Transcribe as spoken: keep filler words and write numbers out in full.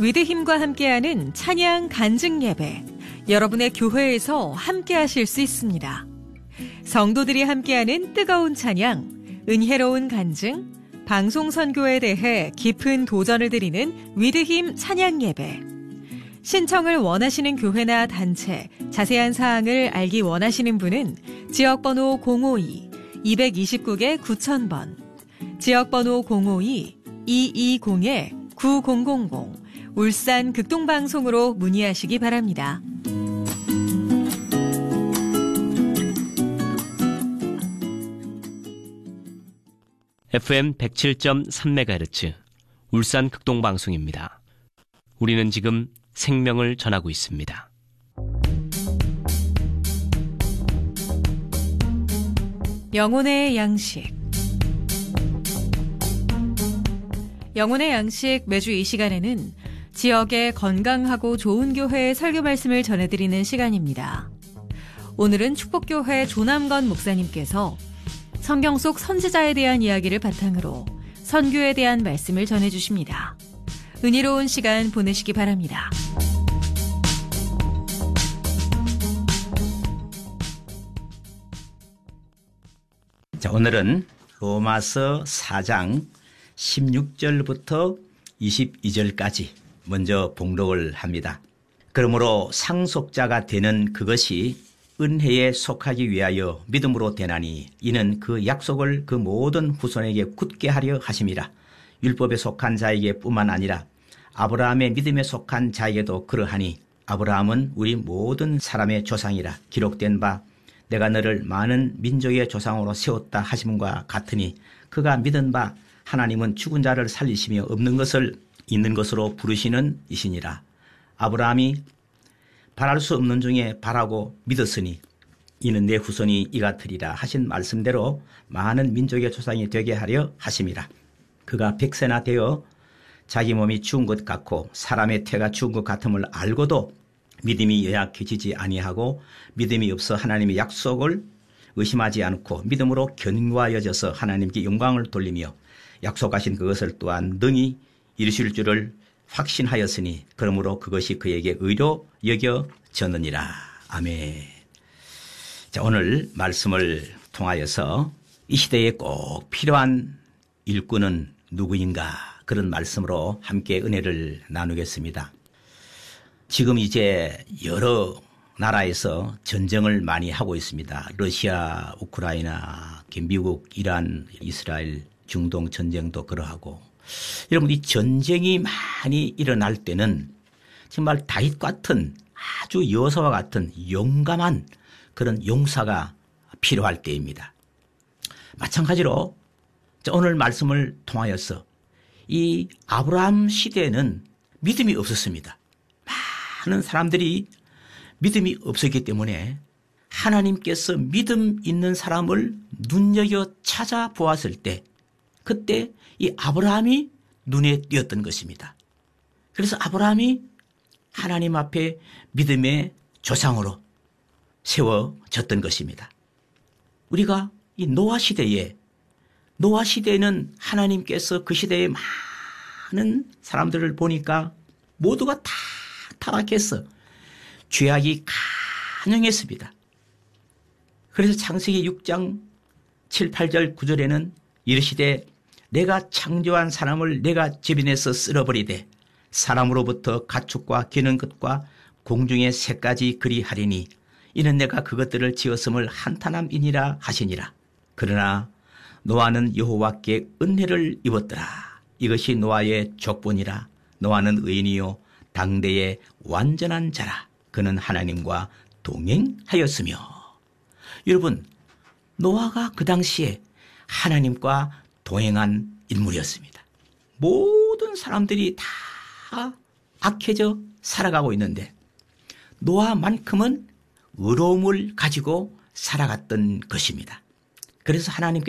위드힘과 함께하는 찬양 간증 예배, 여러분의 교회에서 함께하실 수 있습니다. 성도들이 함께하는 뜨거운 찬양, 은혜로운 간증, 방송 선교에 대해 깊은 도전을 드리는 위드힘 찬양 예배. 신청을 원하시는 교회나 단체, 자세한 사항을 알기 원하시는 분은 지역번호 공오이 이이구 구천 번, 지역번호 공오이 이이공 구공공공, 울산 극동방송으로 문의하시기 바랍니다. 에프엠 백칠 점 삼 메가헤르츠 울산 극동방송입니다. 우리는 지금 생명을 전하고 있습니다. 영혼의 양식. 영혼의 양식 매주 이 시간에는 지역의 건강하고 좋은 교회의 설교 말씀을 전해드리는 시간입니다. 오늘은 축복교회 조남건 목사님께서 성경 속 선지자에 대한 이야기를 바탕으로 선교에 대한 말씀을 전해주십니다. 은혜로운 시간 보내시기 바랍니다. 자, 오늘은 로마서 사 장 십육 절부터 이십이 절까지 먼저 봉독을 합니다. 그러므로 상속자가 되는 그것이 은혜에 속하기 위하여 믿음으로 되나니 이는 그 약속을 그 모든 후손에게 굳게 하려 하심이라. 율법에 속한 자에게 뿐만 아니라 아브라함의 믿음에 속한 자에게도 그러하니 아브라함은 우리 모든 사람의 조상이라. 기록된 바 내가 너를 많은 민족의 조상으로 세웠다 하심과 같으니 그가 믿은 바 하나님은 죽은 자를 살리시며 없는 것을 있는 것으로 부르시는 이시니라. 아브라함이 바랄 수 없는 중에 바라고 믿었으니 이는 내 후손이 이같으리라 하신 말씀대로 많은 민족의 조상이 되게 하려 하심이라. 그가 백세나 되어 자기 몸이 죽은 것 같고 사람의 태가 죽은 것 같음을 알고도 믿음이 연약해지지 아니하고 믿음이 없어 하나님의 약속을 의심하지 않고 믿음으로 견고하여져서 하나님께 영광을 돌리며 약속하신 그것을 또한 능히 이루실 줄을 확신하였으니 그러므로 그것이 그에게 의로 여겨졌느니라. 아멘. 자, 오늘 말씀을 통하여서 이 시대에 꼭 필요한 일꾼은 누구인가, 그런 말씀으로 함께 은혜를 나누겠습니다. 지금 이제 여러 나라에서 전쟁을 많이 하고 있습니다. 러시아, 우크라이나, 미국, 이란, 이스라엘, 중동 전쟁도 그러하고. 여러분, 이 전쟁이 많이 일어날 때는 정말 다윗 같은 아주 여호수아와 같은 용감한 그런 용사가 필요할 때입니다. 마찬가지로 오늘 말씀을 통하여서 이 아브라함 시대에는 믿음이 없었습니다. 많은 사람들이 믿음이 없었기 때문에 하나님께서 믿음 있는 사람을 눈여겨 찾아보았을 때 그때 이 아브라함이 눈에 띄었던 것입니다. 그래서 아브라함이 하나님 앞에 믿음의 조상으로 세워졌던 것입니다. 우리가 이 노아 시대에 노아 시대에는 하나님께서 그 시대에 많은 사람들을 보니까 모두가 다 타락해서 죄악이 간영했습니다. 그래서 창세기 육 장 칠, 팔 절, 구 절에는 이르시되 내가 창조한 사람을 내가 재변해서 쓸어버리되 사람으로부터 가축과 기는 것과 공중의 새까지 그리하리니 이는 내가 그것들을 지었음을 한탄함이니라 하시니라. 그러나 노아는 여호와께 은혜를 입었더라. 이것이 노아의 족본이라. 노아는 의인이요 당대의 완전한 자라. 그는 하나님과 동행하였으며. 여러분, 노아가 그 당시에 하나님과 동행한 인물이었습니다. 모든 사람들이 다 악해져 살아가고 있는데 노아만큼은 의로움을 가지고 살아갔던 것입니다. 그래서 하나님께서